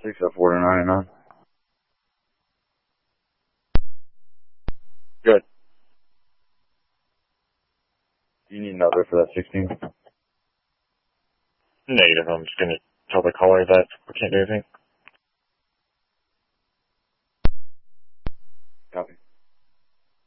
604 to 99. Good. Do you need another for that 16? Negative. I'm just going to tell the caller that we can't do anything.